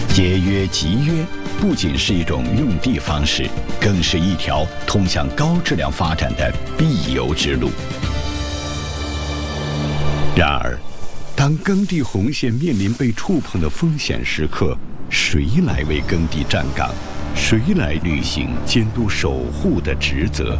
节约集约不仅是一种用地方式，更是一条通向高质量发展的必由之路。然而，当耕地红线面临被触碰的风险时刻，谁来为耕地站岗？谁来履行监督守护的职责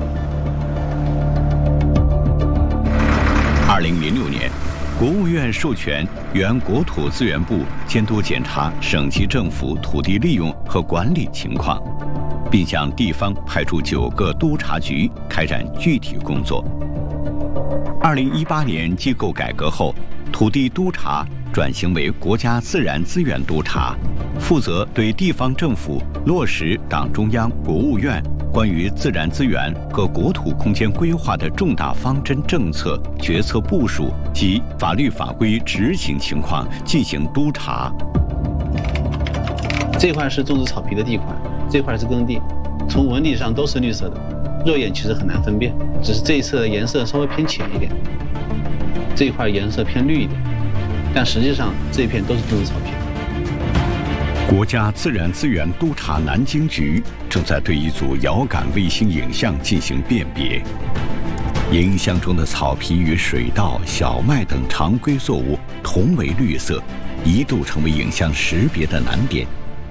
？2006年，国务院授权原国土资源部监督检查省级政府土地利用和管理情况，并向地方派出9个督察局开展具体工作。2018年机构改革后，土地督察转型为国家自然资源督察，负责对地方政府落实党中央、国务院关于自然资源和国土空间规划的重大方针政策决策部署及法律法规执行情况进行督查。 这块是种植草皮的地块，这块是耕地，从纹理上都是绿色的，肉眼其实很难分辨，只是这一侧的颜色稍微偏浅一点，这一块颜色偏绿一点，但实际上这一片都是种植草皮。 国家自然资源督察南京局正在对一组遥感卫星影像进行辨别，影像中的草皮与水稻、小麦等常规作物同为绿色，一度成为影像识别的难点。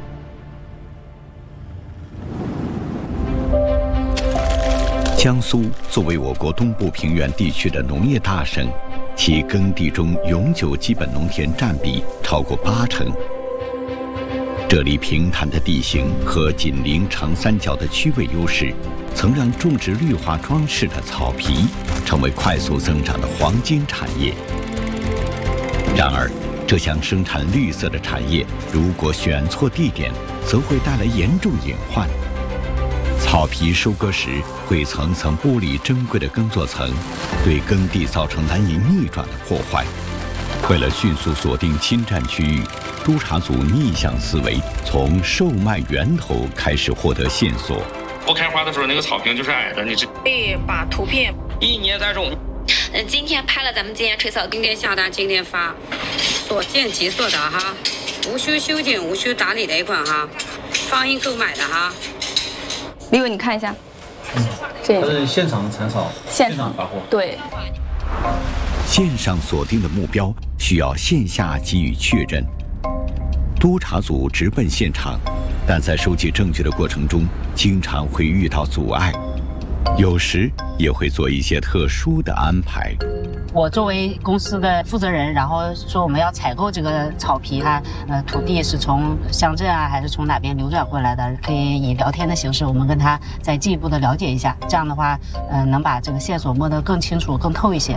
江苏作为我国东部平原地区的农业大省，其耕地中永久基本农田占比超过80%。这里平坦的地形和紧邻长三角的区位优势，曾让种植绿化装饰的草皮成为快速增长的黄金产业。然而，这项生产绿色的产业如果选错地点，则会带来严重隐患。草皮收割时会层层剥离珍贵的耕作层，对耕地造成难以逆转的破坏。为了迅速锁定侵占区域，督察组逆向思维，从售卖源头开始获得线索。 不开花的时候，那个草坪就是矮的，你这可以把图片 1年再种。 今天拍了，咱们今天吹草，今天下单，今天发，所见即所得哈，无需修剪，无需打理的一款哈，放映购买的哈。 李伟，你看一下，这它是现场铲草，现场发货。 对。 线上锁定的目标需要线下给予确认。督察组直奔现场，但在收集证据的过程中，经常会遇到阻碍，有时也会做一些特殊的安排。 我作为公司的负责人，然后说我们要采购这个草皮，它土地是从乡镇啊，还是从哪边流转过来的？可以以聊天的形式，我们跟他再进一步的了解一下，这样的话，能把这个线索摸得更清楚、更透一些。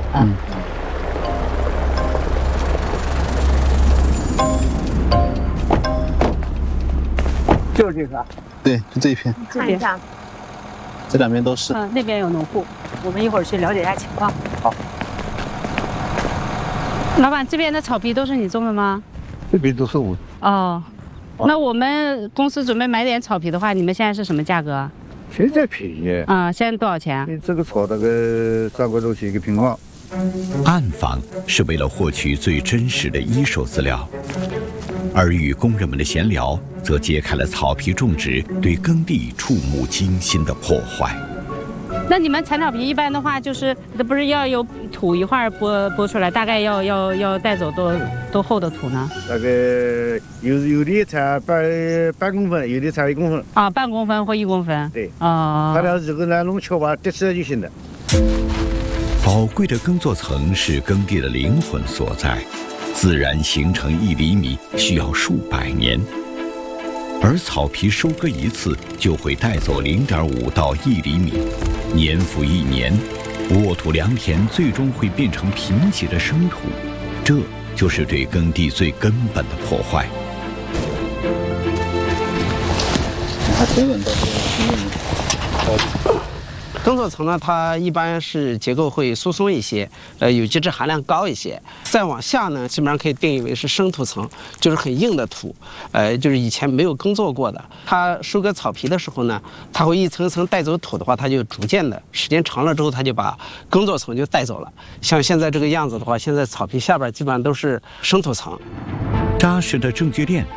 就是这个， 对，就这一片， 看一下， 这两边都是。 那边有农户，我们一会儿去了解一下情况。 好。 老板，这边的草皮都是你种的吗？ 这边都是我。 哦，那我们公司准备买点草皮的话，你们现在是什么价格？ 现在便宜啊，现在多少钱？ 你这个草大概3块多钱一个平方。 暗访是为了获取最真实的一手资料，而与工人们的闲聊则揭开了草皮种植对耕地触目惊心的破坏。 那你们铲草皮一般的话，就是这不是要有土一块拨出来，大概要带走多厚的土呢？ 大概有的铲半公分，有的铲1公分。 啊，半公分或1公分。 对。 啊。 它俩这个拿弄锹把叠起来就行了。 宝贵的耕作层是耕地的灵魂所在，自然形成1厘米需要数百年，而草皮收割一次就会带走0.5到1厘米，年复一年，沃土良田最终会变成贫瘠的生土，这就是对耕地最根本的破坏。 它根本都是耕作层呢，它一般是结构会疏松一些，有机质含量高一些。再往下呢，基本上可以定义为是生土层，就是很硬的土，就是以前没有耕作过的。它收割草皮的时候呢，它会一层层带走土的话，它就逐渐的时间长了之后，它就把耕作层就带走了。像现在这个样子的话，现在草皮下边基本上都是生土层。 扎实的证据链